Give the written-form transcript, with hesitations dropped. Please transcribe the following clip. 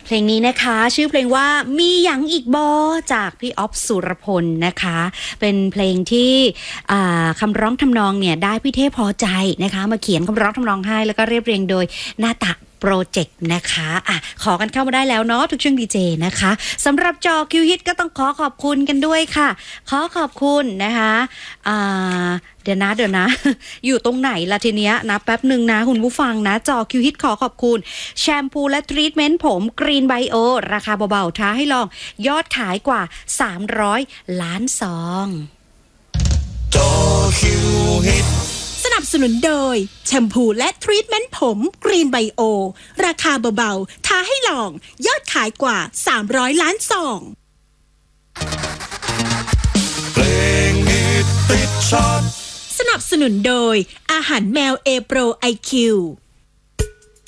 เพลงนี้นะคะชื่อเพลงว่ามีหยังอีกบอจากพี่อ๊อฟสุรพลนะคะเป็นเพลงที่คำร้องทำนองเนี่ยได้พี่เทพพอใจนะคะมาเขียนคำร้องทำนองให้แล้วก็เรียบเรียงโดยนาตะโปรเจกต์นะคะขอกันเข้ามาได้แล้วเนาะทุกช่วงดีเจนะคะสำหรับจอคิวฮิตก็ต้องขอขอบคุณกันด้วยค่ะขอขอบคุณนะคะเดี๋ยวนะ อยู่ตรงไหนล่ะทีเนี้ยนะแป๊บหนึ่งนะคุณผู้ฟังนะจอคิวฮิตขอขอบคุณแชมพูและทรีทเมนต์ผมกรีนไบโอราคาเบาๆท้าให้ลองยอดขายกว่า300 ล้านซองจอคิวฮิตสนับสนุนโดยแชมพูและทรีทเมนต์ผมกรีนไบโอราคาเบาๆท้าให้ลองยอดขายกว่า300 ล้านซองเพลงฮิตติดชาร์ตสนับสนุนโดยอาหารแมวเอโปรไอคิว